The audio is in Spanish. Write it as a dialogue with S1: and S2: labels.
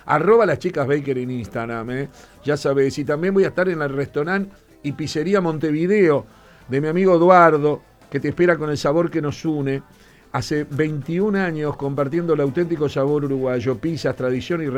S1: @laschicasbaker en Instagram, ya sabés. Y también voy a estar en el restaurante y pizzería Montevideo de mi amigo Eduardo, que te espera con el sabor que nos une. Hace 21 años compartiendo el auténtico sabor uruguayo, pizzas, tradición y